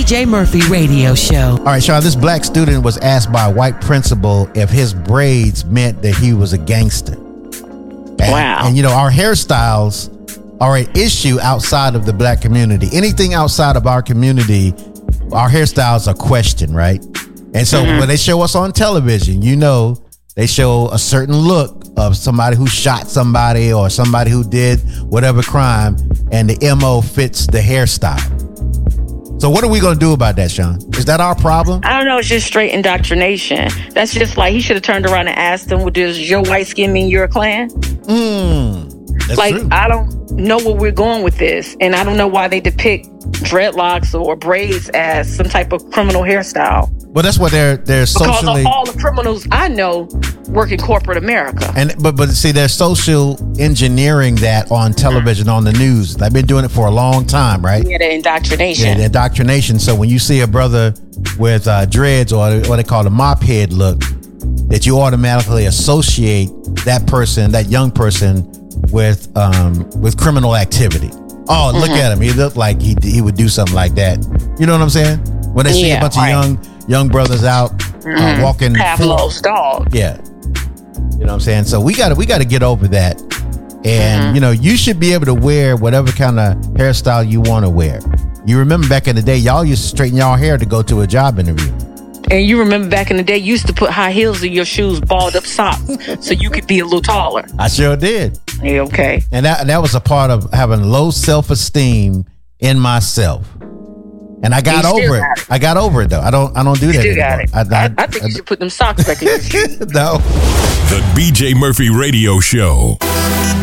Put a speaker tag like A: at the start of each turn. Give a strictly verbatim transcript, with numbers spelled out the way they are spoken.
A: J Murphy Radio Show.
B: All right, Sean, this black student was asked by a white principal if his braids meant that he was a gangster. And,
C: wow.
B: And, you know, our hairstyles are an issue outside of the black community. Anything outside of our community, our hairstyles are questioned, right? And so mm-hmm. when they show us on television, you know, they show a certain look of somebody who shot somebody or somebody who did whatever crime, and the M O fits the hairstyle. So what are we going to do about that, Sean? Is that our problem?
C: I don't know. It's just straight indoctrination. That's just like he should have turned around and asked them, well, does your white skin mean you're a Klan?
B: Mm, that's
C: like,
B: true.
C: I don't know where we're going with this. And I don't know why they depict dreadlocks or braids as some type of criminal hairstyle.
B: Well, that's what they're they're socially.
C: Because all the criminals I know work in corporate America.
B: And but but see, they're social engineering that on television, on the news. They've been doing it for a long time, right?
C: Yeah, the indoctrination.
B: Yeah, the indoctrination. So when you see a brother with uh, dreads or what they call a mop head look, that you automatically associate that person, that young person, with um with criminal activity. Oh, look mm-hmm. at him. He looked like he he would do something like that. You know what I'm saying? When they see
C: yeah,
B: a bunch
C: right.
B: of young young brothers out mm-hmm. uh, walking.
C: Pavlov's dog.
B: Yeah. You know what I'm saying? So we got to we got to get over that. And, mm-hmm. you know, you should be able to wear whatever kind of hairstyle you want to wear. You remember back in the day, y'all used to straighten y'all hair to go to a job interview.
C: And you remember back in the day, you used to put high heels in your shoes, balled up socks, so you could be a little taller.
B: I sure did.
C: Yeah, okay.
B: And that that was a part of having low self-esteem in myself. And I got over it. it. I got over it though. I don't. I don't do
C: you
B: that
C: still
B: anymore.
C: Got it.
B: I, I,
C: I, I think
B: I,
C: you should put them socks back in your shoes.
B: No.
D: The B J Murphy Radio Show.